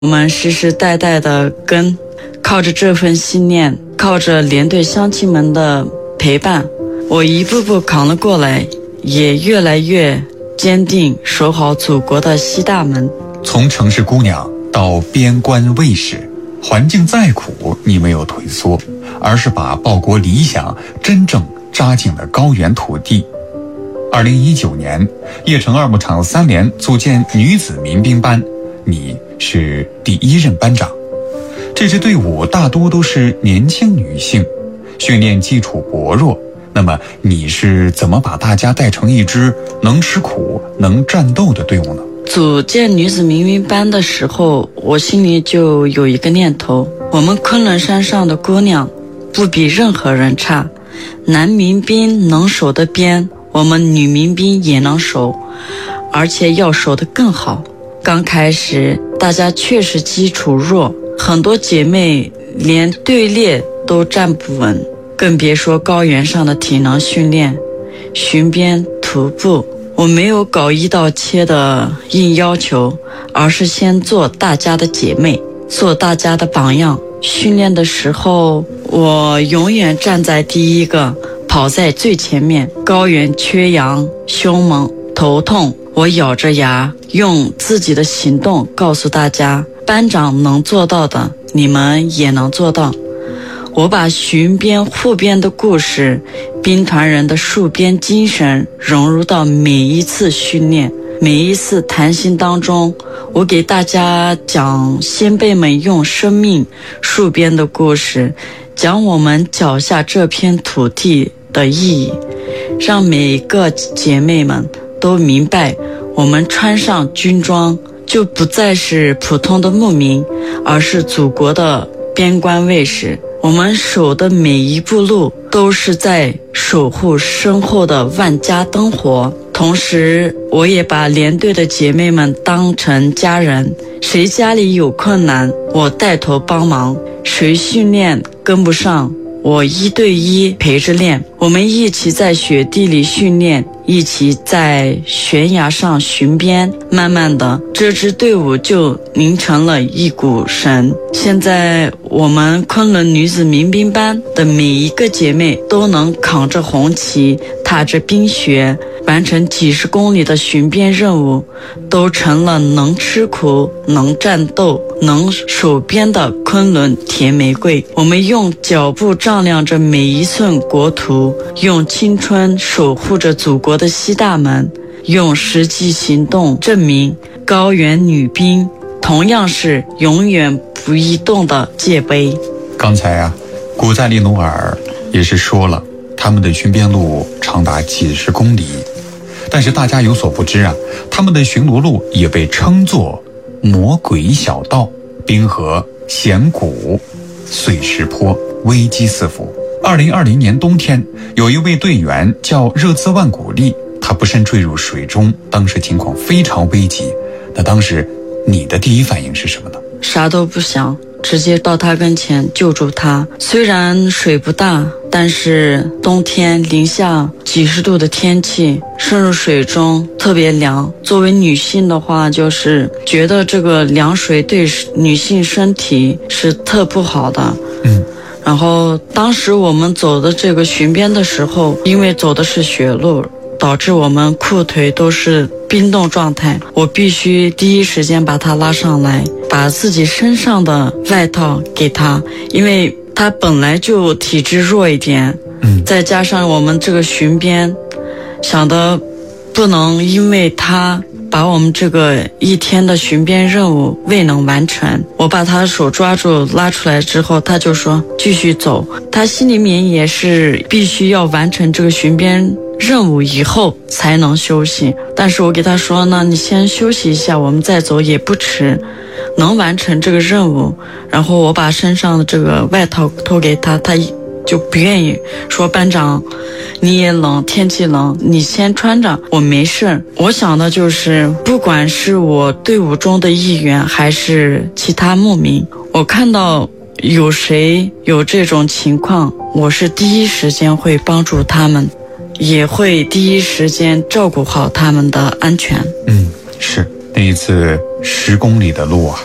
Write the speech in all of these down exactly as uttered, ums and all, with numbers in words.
我们世世代代的根，靠着这份信念，靠着连队乡亲们的陪伴，我一步步扛了过来，也越来越坚定守好祖国的西大门。 从城市姑娘到边关卫士，环境再苦你没有退缩，而是把报国理想真正扎进了高原土地。二零一九年，叶城二牧场三连组建女子民兵班，你是第一任班长。这支队伍大多都是年轻女性，训练基础薄弱，那么你是怎么把大家带成一支能吃苦能战斗的队伍呢？ 组建女子民兵班的时候，我心里就有一个念头，我们昆仑山上的姑娘不比任何人差，男民兵能守的边，我们女民兵也能守，而且要守得更好。刚开始大家确实基础弱，很多姐妹连队列都站不稳，更别说高原上的体能训练、巡边、徒步。我没有搞一刀切的硬要求，而是先做大家的姐妹，做大家的榜样。训练的时候，我永远站在第一个，跑在最前面。高原缺氧、胸猛、头痛，我咬着牙用自己的行动告诉大家，班长能做到的，你们也能做到。我把巡边护边的故事，兵团人的戍边精神融入到每一次训练，每一次谈心当中，我给大家讲先辈们用生命戍边的故事，讲我们脚下这片土地的意义，让每个姐妹们都明白，我们穿上军装就不再是普通的牧民，而是祖国的边关卫士。我们守的每一步路都是在守护身后的万家灯火。同时我也把连队的姐妹们当成家人，谁家里有困难我带头帮忙，谁训练跟不上我一对一陪着练，我们一起在雪地里训练，一起在悬崖上巡边，慢慢的这支队伍就凝成了一股绳。现在我们昆仑女子民兵班的每一个姐妹都能扛着红旗，踏着冰雪，完成几十公里的巡边任务，都成了能吃苦、能战斗、能守边的昆仑铁玫瑰。我们用脚步丈量着每一寸国土，用青春守护着祖国的西大门，用实际行动证明高原女兵同样是永远不移动的界碑。 刚才啊，古在利努尔也是说了，他们的巡边路长达几十公里，但是大家有所不知啊，他们的巡逻路也被称作魔鬼小道，冰河、险谷、碎石坡，危机四伏。二零二零年冬天，有一位队员叫热兹万古力，他不慎坠入水中，当时情况非常危急。那当时你的第一反应是什么呢？ 啥都不想，直接到他跟前救助他。虽然水不大，但是冬天零下几十度的天气，深入水中特别凉。作为女性的话，就是觉得这个凉水对女性身体是特不好的。 嗯。 然后当时我们走的这个巡边的时候，因为走的是雪路，导致我们裤腿都是冰冻状态，我必须第一时间把他拉上来，把自己身上的外套给他，因为他本来就体质弱一点， 嗯， 再加上我们这个巡边，想的不能因为他把我们这个一天的巡边任务未能完成，我把他的手抓住拉出来之后，他就说继续走，他心里面也是必须要完成这个巡边任务以后才能休息。但是我给他说呢，你先休息一下，我们再走也不迟，能完成这个任务。然后我把身上的这个外套脱给他，他就不愿意，说班长你也冷，天气冷，你先穿着，我没事。我想的就是不管是我队伍中的一员还是其他牧民，我看到有谁有这种情况，我是第一时间会帮助他们，也会第一时间照顾好他们的安全。 嗯，是那一次十公里的路啊，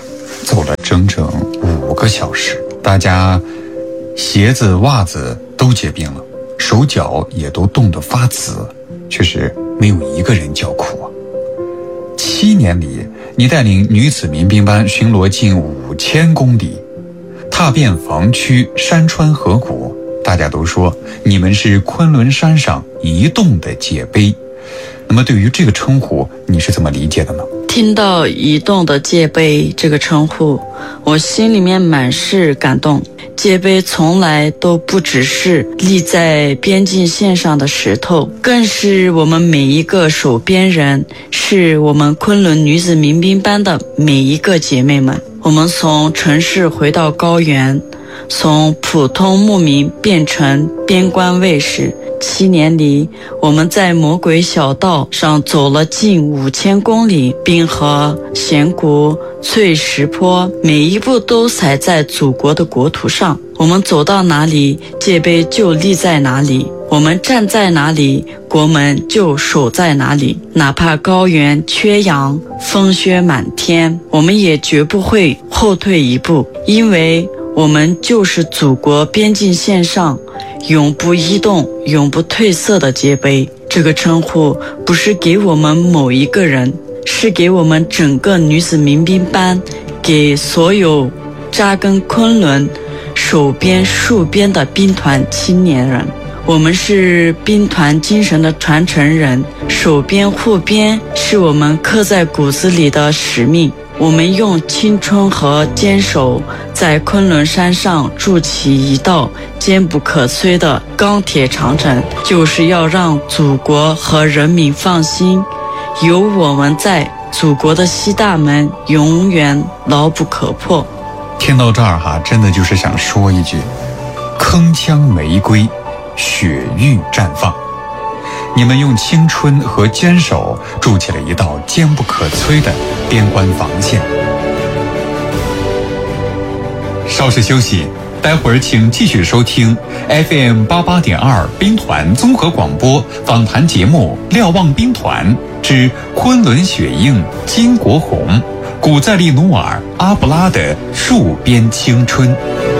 走了整整五个小时，大家鞋子袜子都结冰了，手脚也都冻得发紫，却是没有一个人叫苦啊。七年里，你带领女子民兵班巡逻近五千公里，踏遍防区山川河谷，大家都说你们是昆仑山上移动的界碑。那么对于这个称呼，你是怎么理解的呢？ 听到移动的界碑这个称呼，我心里面满是感动。界碑从来都不只是立在边境线上的石头，更是我们每一个守边人，是我们昆仑女子民兵班的每一个姐妹们。我们从城市回到高原，从普通牧民变成边关卫士。七年里，我们在魔鬼小道上走了近五千公里，冰河、险谷、翠石坡，每一步都踩在祖国的国土上。我们走到哪里，界碑就立在哪里；我们站在哪里，国门就守在哪里。哪怕高原缺氧，风雪满天，我们也绝不会后退一步，因为我们就是祖国边境线上永不移动、永不褪色的界碑。这个称呼不是给我们某一个人，是给我们整个女子民兵班，给所有扎根昆仑、守边戍边的兵团青年人。我们是兵团精神的传承人，守边护边是我们刻在骨子里的使命。我们用青春和坚守，在昆仑山上筑起一道坚不可摧的钢铁长城，就是要让祖国和人民放心，有我们在，祖国的西大门永远牢不可破。 听到这儿哈，真的就是想说一句：铿锵玫瑰，雪域绽放。你们用青春和坚守筑起了一道坚不可摧的边关防线。稍事休息，待会儿请继续收听 F M 八八点二兵团综合广播访谈节目《瞭望兵团之昆仑雪映金国红》，古在利努尔阿布拉的戍边青春。